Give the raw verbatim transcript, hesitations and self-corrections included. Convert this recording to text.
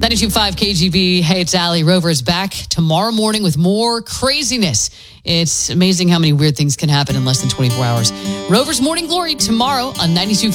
ninety-two point five K G B. Hey, it's Allie. Rover is back tomorrow morning with more craziness. It's amazing how many weird things can happen in less than twenty-four hours. Rover's Morning Glory tomorrow on ninety-two point five